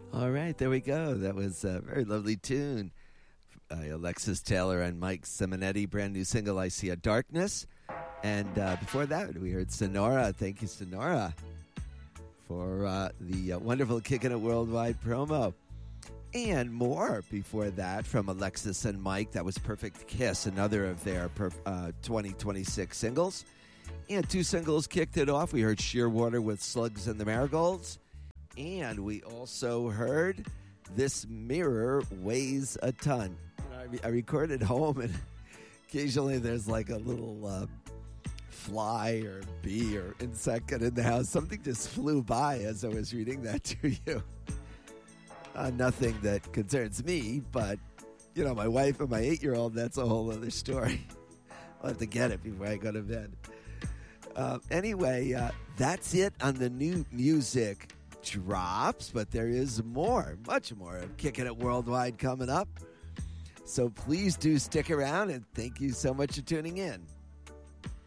All right, there we go. That was a very lovely tune. Alexis Taylor and Mike Simonetti, brand new single, I See a Darkness. And before that, we heard Sonora. Thank you, Sonora, for the wonderful Kickin' It Worldwide promo. And more before that from Alexis and Mike. That was Perfect Kiss, another of their 2026 singles. And two singles kicked it off. We heard Shearwater with Slugs and the Marigolds. And we also heard This Mirror Weighs a Ton. I record at home, and occasionally there's like a little fly or bee or insect in the house. Something just flew by as I was reading that to you. Nothing that concerns me, but, you know, my wife and my 8-year-old, that's a whole other story. I'll have to get it before I go to bed. Anyway, that's it on the new music drops, but there is more, much more of Kickin' It Worldwide coming up. So please do stick around, and thank you so much for tuning in.